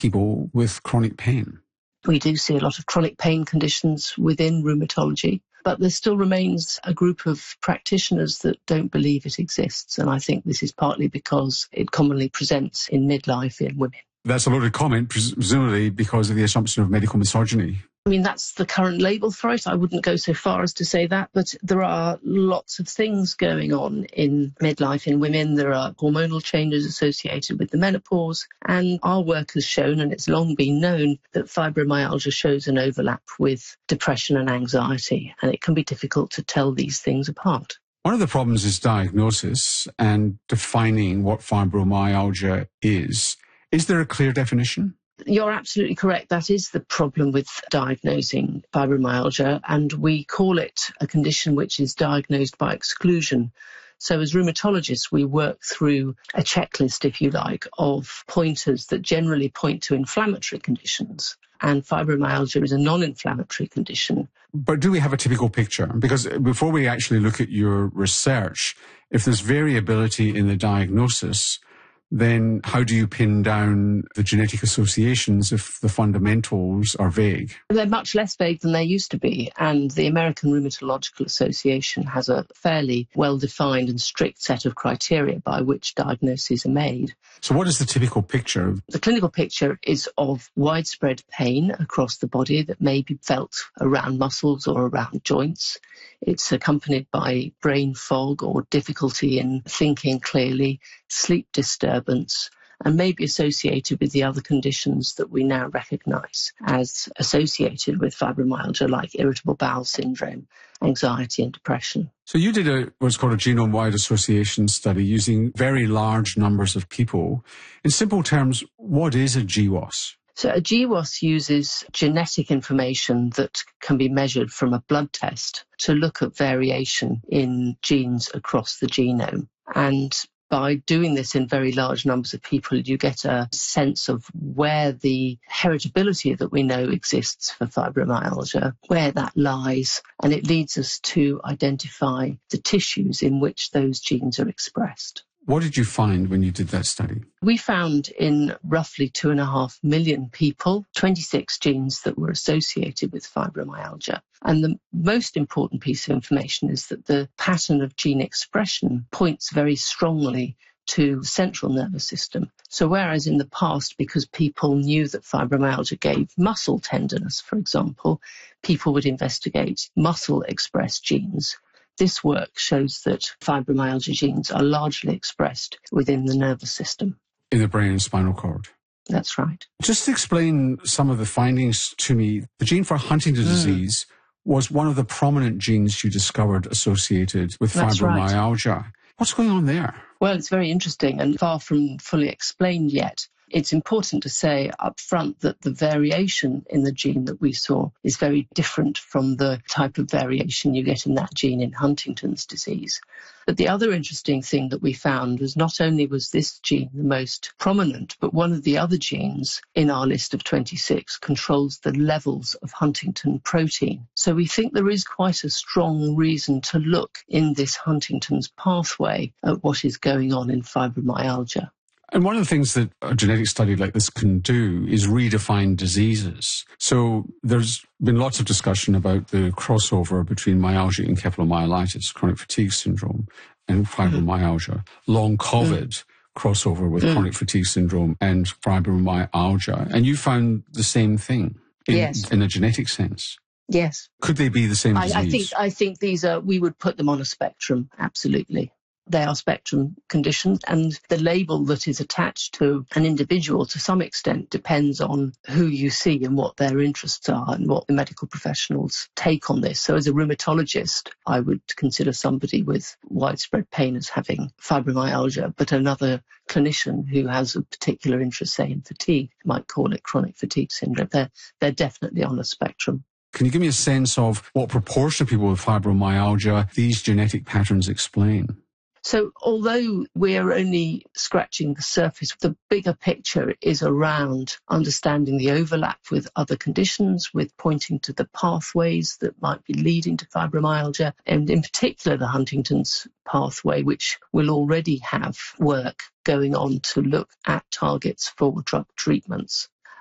people with chronic pain? We do see a lot of chronic pain conditions within rheumatology, but there still remains a group of practitioners that don't believe it exists. And I think this is partly because it commonly presents in midlife in women. That's a loaded comment, presumably because of the assumption of medical misogyny. I mean, that's the current label for it. I wouldn't go so far as to say that, but there are lots of things going on in midlife in women. There are hormonal changes associated with the menopause, and our work has shown, and it's long been known, that fibromyalgia shows an overlap with depression and anxiety, and it can be difficult to tell these things apart. One of the problems is diagnosis and defining what fibromyalgia is. Is there a clear definition? You're absolutely correct. That is the problem with diagnosing fibromyalgia, and we call it a condition which is diagnosed by exclusion. So as rheumatologists, we work through a checklist, if you like, of pointers that generally point to inflammatory conditions. And fibromyalgia is a non-inflammatory condition. But do we have a typical picture? Because before we actually look at your research, if there's variability in the diagnosis, then how do you pin down the genetic associations if the fundamentals are vague? They're much less vague than they used to be, and the American Rheumatological Association has a fairly well-defined and strict set of criteria by which diagnoses are made. So what is the typical picture? The clinical picture is of widespread pain across the body that may be felt around muscles or around joints. It's accompanied by brain fog or difficulty in thinking clearly, sleep disturbance, and may be associated with the other conditions that we now recognise as associated with fibromyalgia, like irritable bowel syndrome, anxiety and depression. So you did what's called a genome-wide association study using very large numbers of people. In simple terms, what is a GWAS? So a GWAS uses genetic information that can be measured from a blood test to look at variation in genes across the genome. And by doing this in very large numbers of people, you get a sense of where the heritability that we know exists for fibromyalgia, where that lies, and it leads us to identify the tissues in which those genes are expressed. What did you find when you did that study? We found in roughly 2.5 million people 26 genes that were associated with fibromyalgia. And the most important piece of information is that the pattern of gene expression points very strongly to the central nervous system. So whereas in the past, because people knew that fibromyalgia gave muscle tenderness, for example, people would investigate muscle-expressed genes. This work shows that fibromyalgia genes are largely expressed within the nervous system. In the brain and spinal cord? That's right. Just to explain some of the findings to me, the gene for Huntington's disease was one of the prominent genes you discovered associated with fibromyalgia. Right. What's going on there? Well, it's very interesting and far from fully explained yet. It's important to say up front that the variation in the gene that we saw is very different from the type of variation you get in that gene in Huntington's disease. But the other interesting thing that we found was not only was this gene the most prominent, but one of the other genes in our list of 26 controls the levels of Huntington protein. So we think there is quite a strong reason to look in this Huntington's pathway at what is going on in fibromyalgia. And one of the things that a genetic study like this can do is redefine diseases. So there's been lots of discussion about the crossover between myalgia and encephalomyelitis, chronic fatigue syndrome, and fibromyalgia. Long COVID crossover with chronic fatigue syndrome and fibromyalgia. And you found the same thing in a genetic sense. Yes. Could they be the same disease? I think these are, we would put them on a spectrum, absolutely. They are spectrum conditions, and the label that is attached to an individual to some extent depends on who you see and what their interests are and what the medical professionals take on this. So as a rheumatologist, I would consider somebody with widespread pain as having fibromyalgia, but another clinician who has a particular interest, say, in fatigue, might call it chronic fatigue syndrome. They're definitely on a spectrum. Can you give me a sense of what proportion of people with fibromyalgia these genetic patterns explain? So although we're only scratching the surface, the bigger picture is around understanding the overlap with other conditions, with pointing to the pathways that might be leading to fibromyalgia, and in particular the Huntington's pathway, which will already have work going on to look at targets for drug treatments.